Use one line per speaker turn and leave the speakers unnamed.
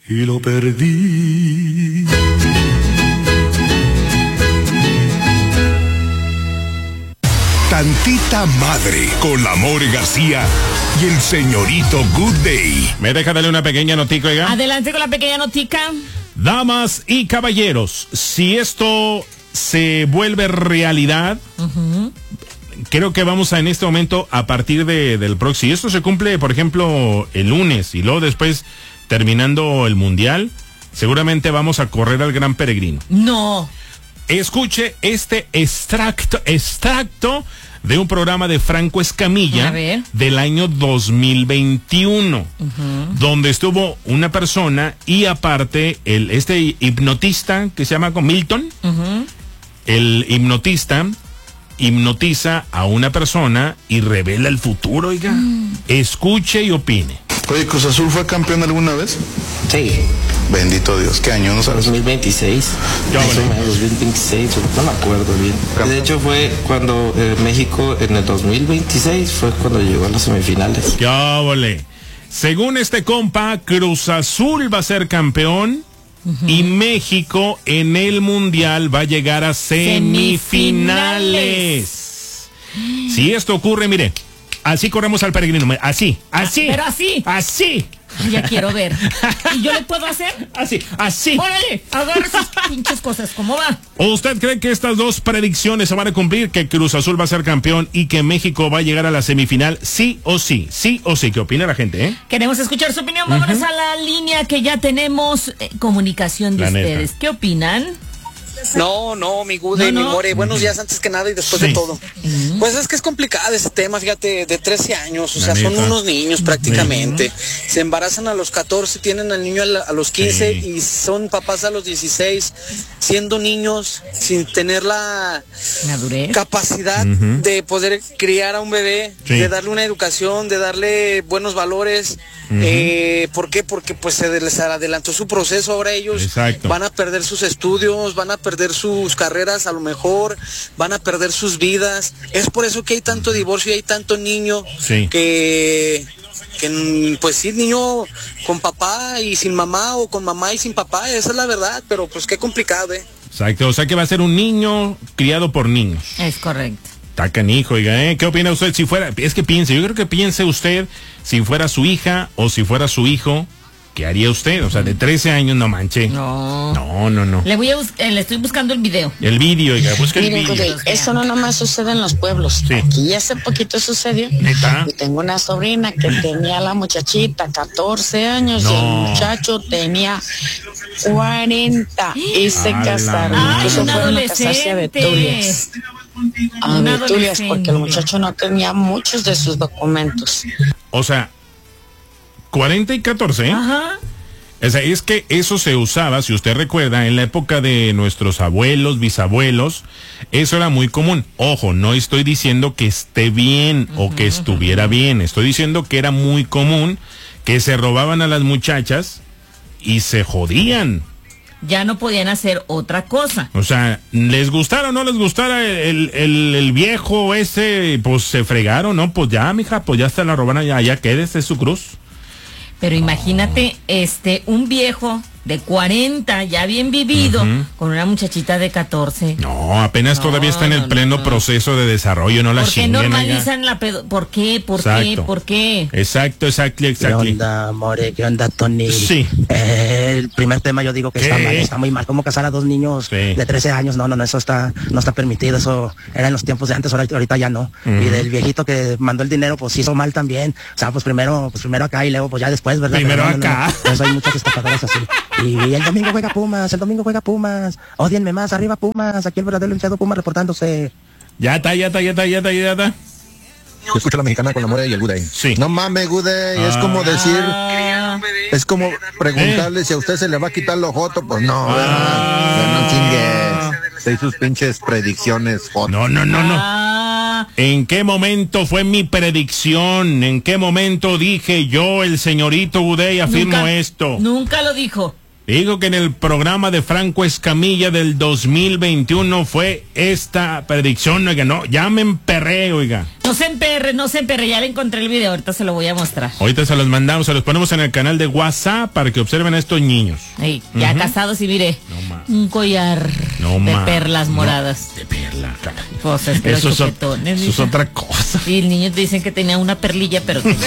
y lo perdí.
Tantita Madre con la More García y el señorito Good Day.
¿Me deja darle una pequeña notica, oiga?
Adelante con la pequeña notica.
Damas y caballeros, si esto se vuelve realidad, creo que vamos a en este momento a partir del próximo. Si esto se cumple, por ejemplo, el lunes y luego después terminando el mundial, seguramente vamos a correr al Gran Peregrino.
No.
Escuche este extracto de un programa de Franco Escamilla del año 2021, donde estuvo una persona y aparte este hipnotista que se llama Milton, el hipnotista hipnotiza a una persona y revela el futuro, oiga. Escuche y opine.
Oye, ¿Cruz Azul fue campeón alguna vez?
Sí.
Bendito Dios, ¿qué año? ¿No sabes?
2026. 2026, no me acuerdo bien. De hecho fue cuando México en el 2026 fue cuando llegó a las semifinales.
¡Ya vole! Según este compa, Cruz Azul va a ser campeón y México en el Mundial va a llegar a semifinales. Si esto ocurre, mire, así corremos al peregrino, así.
Pero así. Ya quiero ver. ¿Y yo le puedo hacer?
Así.
¡Órale! Agarra esas pinches cosas. ¿Cómo va?
¿Usted cree que estas dos predicciones se van a cumplir? Que Cruz Azul va a ser campeón y que México va a llegar a la semifinal, sí o sí. Sí o sí. ¿Qué opina la gente,
Queremos escuchar su opinión. Vámonos a la línea que ya tenemos comunicación de ustedes. ¿Qué opinan?
No, mi Gude, mi More, buenos días antes que nada y después de todo. Pues es que es complicado ese tema, fíjate, de 13 años, o sea, son unos niños prácticamente. Se embarazan a los 14, tienen al niño a los 15 y son papás a los 16, siendo niños, sin tener la capacidad de poder criar a un bebé, de darle una educación, de darle buenos valores. ¿Por qué? Porque pues se les adelantó su proceso, ahora ellos van a perder sus estudios, van a perder sus carreras, a lo mejor van a perder sus vidas. Es por eso que hay tanto divorcio y hay tanto niño que pues sí, niño con papá y sin mamá, o con mamá y sin papá, esa es la verdad, pero pues qué complicado,
Exacto, o sea que va a ser un niño criado por niños.
Es correcto.
Está canijo, oiga, ¿qué opina usted si fuera? Es que piense, yo creo que piense usted si fuera su hija o si fuera su hijo, ¿qué haría usted? O sea, de 13 años, no manche. No.
Le estoy buscando el video.
El video, oiga, busca el video.
Eso no nomás sucede en los pueblos. Aquí hace poquito sucedió.
¿Neta?
Yo tengo una sobrina que tenía la muchachita 14 años y el muchacho tenía 40 y se casaron. Incluso fueron a casarse a Betulias. A Betulias, porque el muchacho no tenía muchos de sus documentos.
O sea, 40 y 14,
Ajá.
O sea, es que eso se usaba, si usted recuerda, en la época de nuestros abuelos, bisabuelos, eso era muy común. Ojo, no estoy diciendo que esté bien o que estuviera bien, estoy diciendo que era muy común que se robaban a las muchachas y se jodían.
Ya no podían hacer otra cosa.
O sea, les gustara o no les gustara el viejo ese, pues se fregaron, ¿no? Pues ya, mija, pues ya se la roban allá, ya quédese su cruz.
Pero imagínate, un viejo de 40, ya bien vivido, con una muchachita de 14.
No, apenas todavía está en el pleno proceso de desarrollo, no la chinguen.
¿Por qué normalizan la ¿Por qué? ¿Por qué?
Exacto.
¿Qué onda, More? ¿Qué onda, Tony?
Sí.
El primer tema yo digo que está muy mal. ¿Cómo casar a dos niños de 13 años? No, eso no está permitido. Eso era en los tiempos de antes, ahorita ya no. Y del viejito que mandó el dinero, pues hizo mal también. O sea, pues primero acá y luego pues ya después, ¿verdad?
Primero acá.
Pues hay muchas estafadoras así. Y el domingo juega Pumas. Ódienme más, arriba Pumas. Aquí el verdadero hinchado Pumas reportándose.
Ya está.
Yo escucho a la mexicana con la More y el Gude.
Sí.
No mames, Gude, es como decir, es como preguntarle si a usted se le va a quitar los jotos, pues no, no chingues. Y sus pinches predicciones, jotos.
No. ¿En qué momento fue mi predicción? ¿En qué momento dije yo, el señorito Gude, afirmo esto?
Nunca lo dijo.
Dijo que en el programa de Franco Escamilla del 2021 fue esta predicción, oiga, no, ya me emperré, oiga.
No se emperre, ya le encontré el video, ahorita se lo voy a mostrar.
Ahorita se los mandamos, se los ponemos en el canal de WhatsApp para que observen a estos niños.
Ey, ya casados y mire, un collar de perlas moradas.
De perla.
Pues es que
eso es otra cosa.
Y el niño dicen que tenía una perlilla, pero tenía